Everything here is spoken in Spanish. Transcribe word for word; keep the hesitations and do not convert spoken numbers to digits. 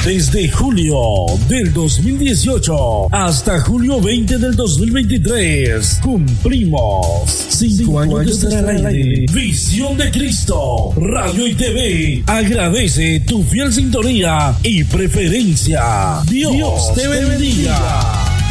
Desde julio del dos mil dieciocho hasta julio veinte del dos mil veintitrés, cumplimos cinco años de estar al aire. Visión de Cristo, radio y T V, agradece tu fiel sintonía y preferencia. Dios, Dios te bendiga.